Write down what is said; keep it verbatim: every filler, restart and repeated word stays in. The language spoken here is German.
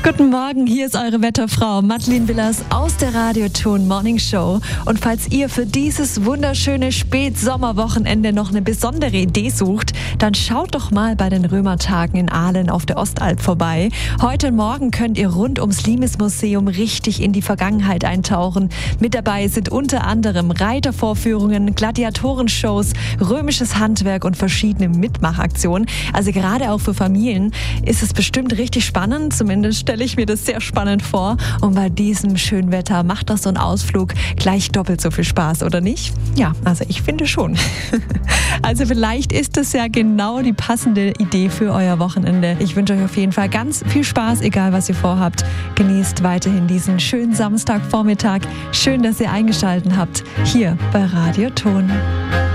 Guten Morgen, hier ist eure Wetterfrau Madeleine Willers aus der Radioton Morning Show. Und falls ihr für dieses wunderschöne Spätsommerwochenende noch eine besondere Idee sucht, dann schaut doch mal bei den Römertagen in Aalen auf der Ostalb vorbei. Heute Morgen könnt ihr rund ums Limes-Museum richtig in die Vergangenheit eintauchen. Mit dabei sind unter anderem Reitervorführungen, Gladiatorenshows, römisches Handwerk und verschiedene Mitmachaktionen. Also gerade auch für Familien ist es bestimmt richtig spannend, zumindest stelle ich mir das sehr spannend vor. Und bei diesem schönen Wetter macht das so ein Ausflug gleich doppelt so viel Spaß, oder nicht? Ja, also ich finde schon. Also vielleicht ist das ja genau die passende Idee für euer Wochenende. Ich wünsche euch auf jeden Fall ganz viel Spaß, egal was ihr vorhabt. Genießt weiterhin diesen schönen Samstagvormittag. Schön, dass ihr eingeschaltet habt, hier bei Radioton.